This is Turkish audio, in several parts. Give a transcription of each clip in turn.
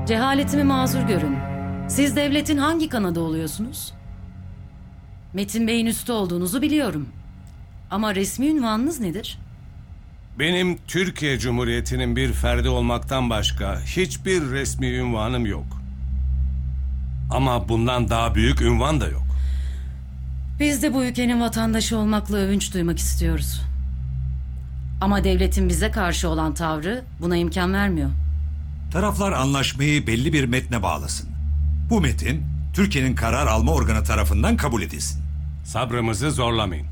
Cehaletimi mazur görün. Siz devletin hangi kanadı oluyorsunuz? Metin Bey'in üstü olduğunuzu biliyorum. Ama resmi ünvanınız nedir? Benim Türkiye Cumhuriyeti'nin bir ferdi olmaktan başka hiçbir resmi ünvanım yok. Ama bundan daha büyük ünvan da yok. Biz de bu ülkenin vatandaşı olmakla övünç duymak istiyoruz. Ama devletin bize karşı olan tavrı buna imkan vermiyor. Taraflar anlaşmayı belli bir metne bağlasın. Bu metin Türkiye'nin karar alma organı tarafından kabul edilsin. Sabrımızı zorlamayın.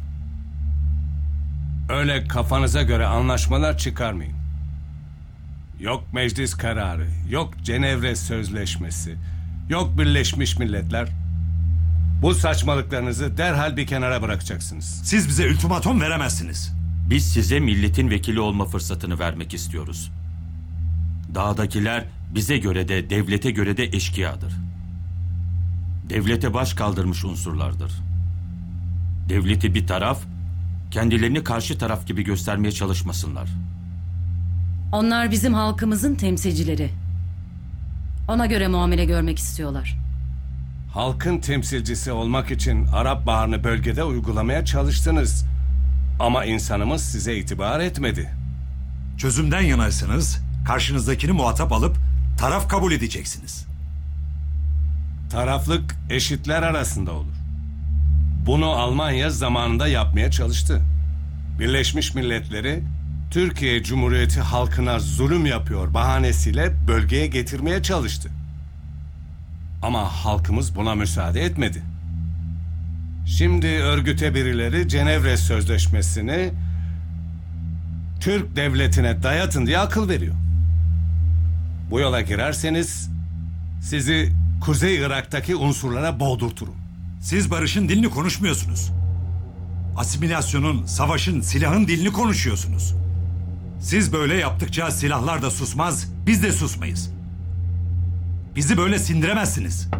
Öyle kafanıza göre anlaşmalar çıkarmayın. Yok meclis kararı, yok Cenevre Sözleşmesi, yok Birleşmiş Milletler. Bu saçmalıklarınızı derhal bir kenara bırakacaksınız. Siz bize ultimatom veremezsiniz. Biz size milletin vekili olma fırsatını vermek istiyoruz. Dağdakiler bize göre de devlete göre de eşkıyadır. Devlete baş kaldırmış unsurlardır. Devleti bir taraf, kendilerini karşı taraf gibi göstermeye çalışmasınlar. Onlar bizim halkımızın temsilcileri. Ona göre muamele görmek istiyorlar. Halkın temsilcisi olmak için Arap Baharı'nı bölgede uygulamaya çalıştınız. Ama insanımız size itibar etmedi. Çözümden yanaysanız karşınızdakini muhatap alıp taraf kabul edeceksiniz. Taraflık eşitler arasında olur. Bunu Almanya zamanında yapmaya çalıştı. Birleşmiş Milletleri Türkiye Cumhuriyeti halkına zulüm yapıyor bahanesiyle bölgeye getirmeye çalıştı. Ama halkımız buna müsaade etmedi. Şimdi örgüte birileri Cenevre Sözleşmesi'ni Türk devletine dayatın diye akıl veriyor. Bu yola girerseniz sizi Kuzey Irak'taki unsurlara boğdurturum. Siz barışın dilini konuşmuyorsunuz. Asimilasyonun, savaşın, silahın dilini konuşuyorsunuz. Siz böyle yaptıkça silahlar da susmaz, biz de susmayız. Bizi böyle sindiremezsiniz.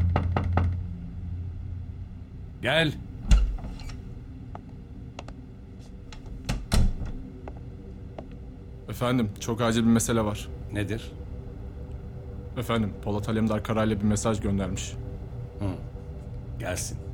Gel. Efendim, çok acil bir mesele var. Nedir? Efendim, Polat Alemdar Karay'la bir mesaj göndermiş. Gelsin.